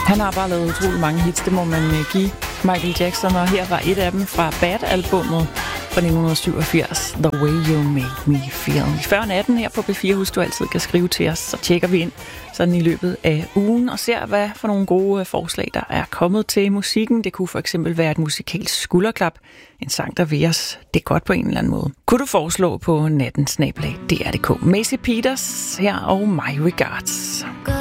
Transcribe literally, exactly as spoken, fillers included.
Han har bare lavet utrolig mange hits, det må man give Michael Jackson, og her var et af dem fra Bad-albummet fra nitten syvogfirs, The Way You Make Me Feel. Før natten her på B fire, husk du altid kan skrive til os, så tjekker vi ind sådan i løbet af ugen og ser, hvad for nogle gode forslag, der er kommet til musikken. Det kunne for eksempel være et musikalsk skulderklap, en sang, der vil os det godt på en eller anden måde. Kunne du foreslå på natten snabel-a D R punktum d k. Macy Peters her og My Regards.